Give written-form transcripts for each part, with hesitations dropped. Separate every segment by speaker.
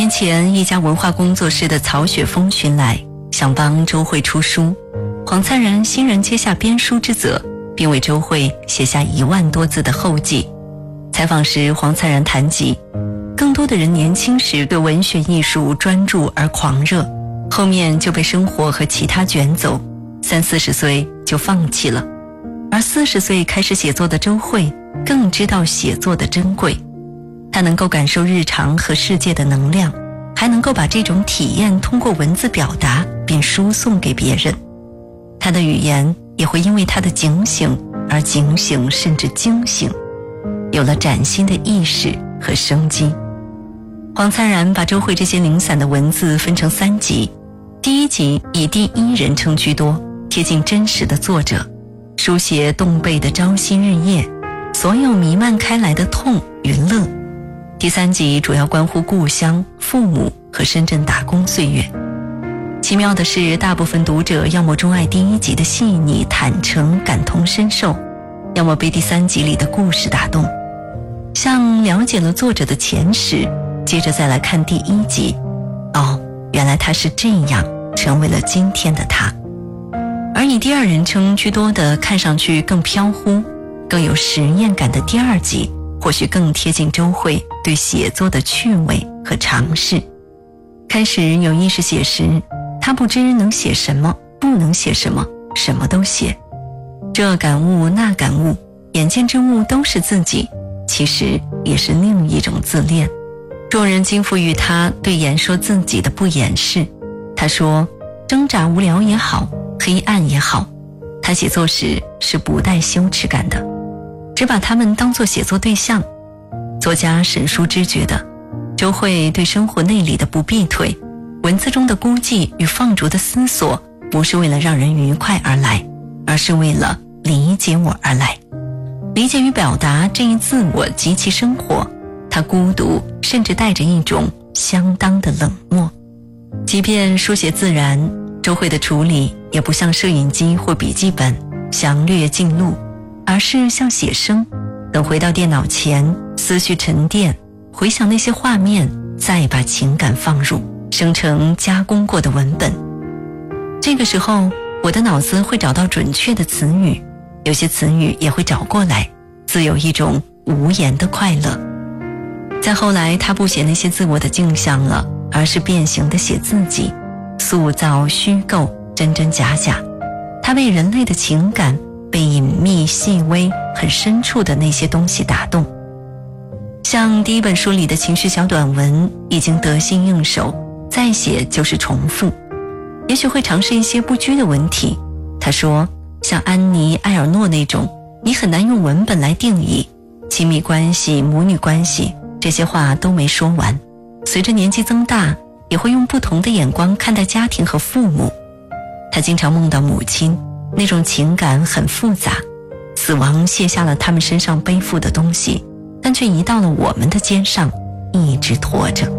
Speaker 1: 年前，一家文化工作室的曹雪峰寻来，想帮周慧出书。黄灿然欣然接下编书之责，并为周慧写下1万多字的后记。采访时，黄灿然谈及，更多的人年轻时对文学艺术专注而狂热，后面就被生活和其他卷走，30、40岁就放弃了。而40岁开始写作的周慧更知道写作的珍贵，她能够感受日常和世界的能量，还能够把这种体验通过文字表达并输送给别人。她的语言也会因为她的警醒而警醒甚至惊醒，有了崭新的意识和生机。黄灿然把周慧这些零散的文字分成3集，第1集以第1人称居多，贴近真实的作者，书写动倍的朝夕日夜，所有弥漫开来的痛与乐。第3集主要关乎故乡、父母和深圳打工岁月。奇妙的是，大部分读者要么钟爱第1集的细腻坦诚感同身受，要么被第3集里的故事打动，像了解了作者的前史，接着再来看第1集，原来他是这样成为了今天的他。而以第2人称居多的，看上去更飘忽更有实验感的第2集，或许更贴近周慧对写作的趣味和尝试。开始有意识写时，他不知能写什么，不能写什么，什么都写，这感悟那感悟，眼见之物都是自己，其实也是另一种自恋。众人惊服于他对言说自己的不掩饰。他说，挣扎无聊也好，黑暗也好，他写作时是不带羞耻感的，只把他们当作写作对象。作家沈书之觉得，周慧对生活内里的不避退，文字中的孤寂与放逐的思索，不是为了让人愉快而来，而是为了理解我而来。理解与表达这一自我及其生活，他孤独，甚至带着一种相当的冷漠。即便书写自然，周慧的处理也不像摄影机或笔记本详略记录，而是像写生，等回到电脑前，思绪沉淀，回想那些画面，再把情感放入，生成加工过的文本。这个时候，我的脑子会找到准确的词语，有些词语也会找过来，自有一种无言的快乐。再后来，他不写那些自我的镜像了，而是变形地写自己，塑造虚构，真真假假。他被人类的情感，被隐秘细微很深处的那些东西打动。像第1本书里的情绪小短文，已经得心应手，再写就是重复。也许会尝试一些不拘的文体。他说，像安妮·埃尔诺那种，你很难用文本来定义，亲密关系、母女关系，这些话都没说完。随着年纪增大，也会用不同的眼光看待家庭和父母。他经常梦到母亲，那种情感很复杂，死亡卸下了他们身上背负的东西，但却移到了我们的肩上，一直拖着。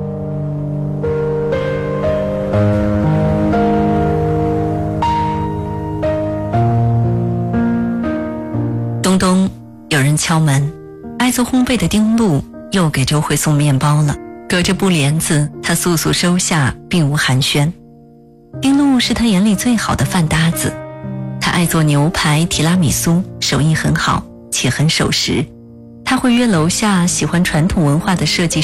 Speaker 1: 东东，有人敲门，爱做烘焙的丁路又给周慧送面包了。隔着布帘子，他速速收下，并无寒暄。丁路是他眼里最好的饭搭子，他爱做牛排、提拉米苏，手艺很好，且很守时。他会约楼下喜欢传统文化的设计